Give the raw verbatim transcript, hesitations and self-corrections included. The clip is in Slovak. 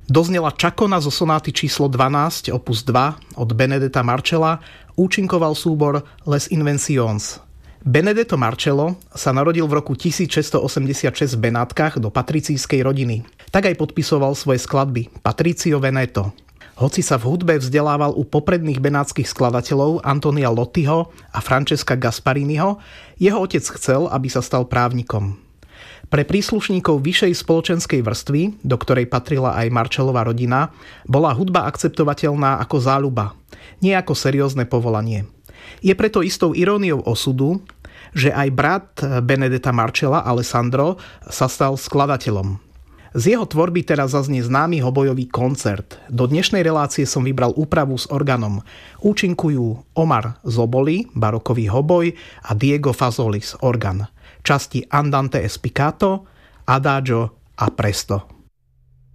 Doznela Čakona zo sonáty číslo dvanásť opus dva od Benedetta Marcella, účinkoval súbor Les Inventions. Benedetto Marcello sa narodil v roku tisícšesťstoosemdesiatšesť v Benátkach do patricíjskej rodiny. Tak aj podpisoval svoje skladby Patricio Veneto. Hoci sa v hudbe vzdelával u popredných benátskych skladateľov Antonia Lottiho a Francesca Gaspariniho, jeho otec chcel, aby sa stal právnikom. Pre príslušníkov vyššej spoločenskej vrstvy, do ktorej patrila aj Marcellová rodina, bola hudba akceptovateľná ako záľuba, nie ako seriózne povolanie. Je preto istou iróniou osudu, že aj brat Benedetta Marcella, Alessandro, sa stal skladateľom. Z jeho tvorby teraz zaznie známy hobojový koncert. Do dnešnej relácie som vybral úpravu s organom. Účinkujú Omar Zoboli, barokový hoboj, a Diego Fazolis, organ. Časti Andante e spiccato, Adagio a Presto.